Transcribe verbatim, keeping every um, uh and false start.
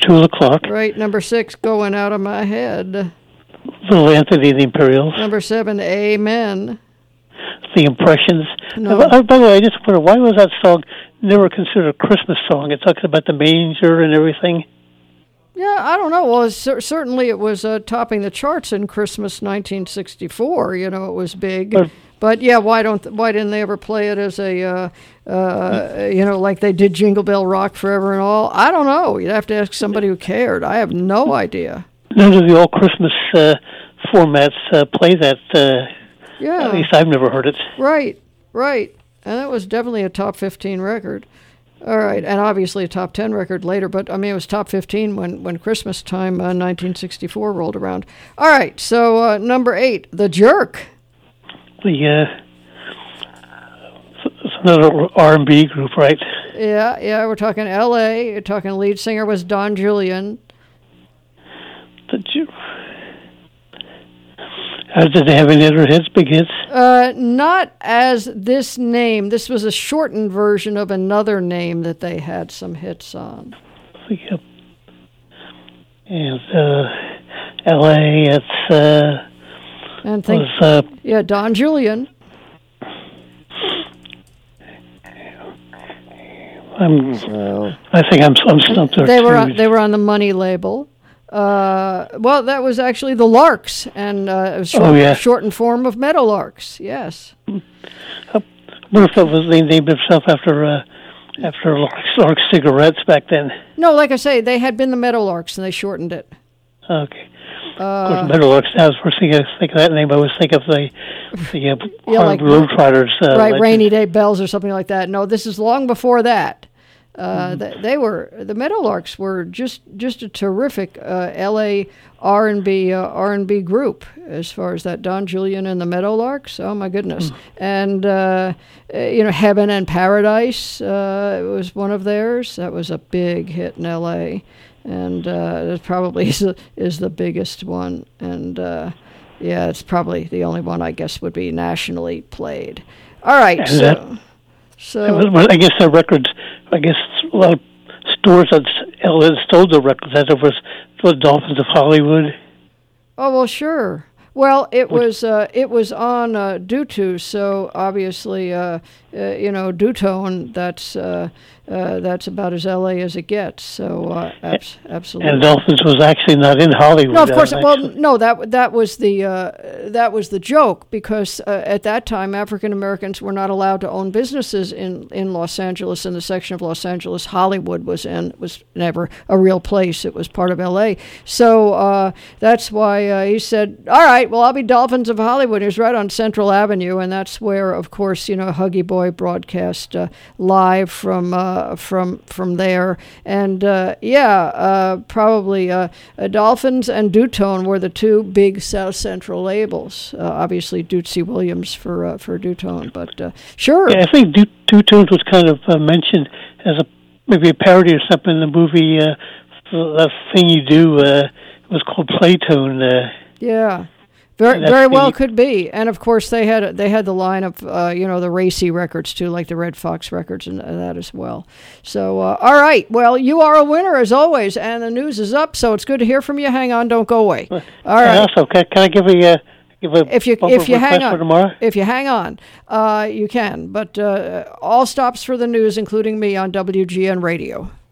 two o'clock. Right. Number six, Going Out of My Head. Little Anthony and the Imperials. Number seven, Amen. The Impressions. No. Uh, by the way, I just wonder, why was that song never considered a Christmas song? It talks about the manger and everything. Yeah, I don't know. Well, it's, cer- certainly it was uh, topping the charts in Christmas nineteen sixty-four. You know, it was big. But, but yeah, why don't why didn't they ever play it as a uh, uh, you know, like they did Jingle Bell Rock Forever and all? I don't know. You'd have to ask somebody who cared. I have no idea. None of the all Christmas uh, formats uh, play that. Uh, Yeah. At least I've never heard it. Right, right. And that was definitely a top fifteen record. All right, and obviously a top ten record later, but I mean, it was top fifteen when, when Christmas time, uh, nineteen sixty-four, rolled around. All right, so uh, number eight, The Jerk. The, uh, it's another R and B group, right? Yeah, yeah, we're talking L A. You're talking lead singer was Don Julian. The Jerk. Uh, did they have any other hits, big hits? Uh, not as this name. This was a shortened version of another name that they had some hits on. Yep. And uh, L A, it's uh, and think, was uh, yeah, Don Julian. I'm. So, I think I'm. I'm stumped there they too. were on, they were on the Money label. Uh, well, that was actually the Larks, and uh, it was short, oh, yeah. shortened form of Meadowlarks. Yes. I wonder if that was they named himself after uh, after Lark, Lark cigarettes back then. No, like I say, they had been the Meadowlarks, and they shortened it. Okay. Uh, of course, Meadowlarks. That was the first thing I think of that name. I always think of the the uh, Yeah, like- Globetrotters. Uh, right, legend. Rainy Day Bells or something like that. No, this is long before that. Uh, Mm-hmm. they, they were the Meadowlarks were just just a terrific uh, L A R and B uh, R and B group as far as that Don Julian and the Meadowlarks. Oh my goodness! Mm. And uh, uh, you know, Heaven and Paradise uh, was one of theirs. That was a big hit in L A, and uh, it probably is the, is the biggest one. And uh, yeah, it's probably the only one I guess would be nationally played. All right, And so. that- So Well, I guess the records. I guess a lot of stores that sold the records. That was the Dolphins of Hollywood. oh well, sure. Well, it was uh, it was on uh, Dutu, so obviously, uh, uh, you know, Dutone. That's uh, uh, that's about as L A as it gets. So uh, abs- absolutely. And Dolphins was actually not in Hollywood. No, of course. uh, Well, actually. no, that that was the uh, that was the joke because uh, at that time African Americans were not allowed to own businesses in, in Los Angeles. In the section of Los Angeles Hollywood was in was never a real place. It was part of L A. So uh, that's why uh, he said, "All right, well, I'll be Dolphins of Hollywood." He was right on Central Avenue, and that's where, of course, you know, Huggy Boy broadcast uh, live from uh, from from there. And uh, yeah, uh, probably uh, uh, Dolphins and Dutone were the two big South Central labels. Uh, obviously, Dootsy Williams for uh, for Dutone, but uh, sure. Yeah, I think Du- Two Tunes was kind of uh, mentioned as a maybe a parody or something in the movie. Uh, that thing you do uh, was called Playtone. Uh, Yeah. Very, That's very well the- could be, and of course they had they had the line of uh, you know the racy records too, like the Red Fox records and, and that as well. So uh, all right, well you are a winner as always, and the news is up, so it's good to hear from you. Hang on, don't go away. All and right. also, can, can I give a uh, give a If you bumper if you request hang for on, tomorrow? if you hang on, uh, you can. But uh, all stops for the news, including me on W G N Radio.